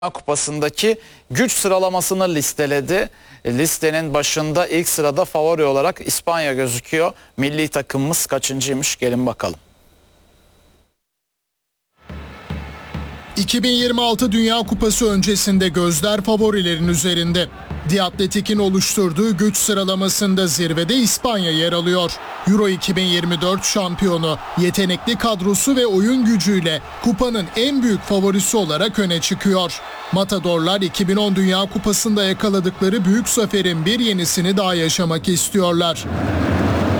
Kupası'ndaki güç sıralamasını listeledi. Listenin başında ilk sırada favori olarak İspanya gözüküyor. Milli takımımız kaçıncıymış gelin bakalım. 2026 Dünya Kupası öncesinde gözler favorilerin üzerinde. The Athletic'in oluşturduğu güç sıralamasında zirvede İspanya yer alıyor. Euro 2024 şampiyonu, yetenekli kadrosu ve oyun gücüyle kupanın en büyük favorisi olarak öne çıkıyor. Matadorlar 2010 Dünya Kupası'nda yakaladıkları büyük zaferin bir yenisini daha yaşamak istiyorlar.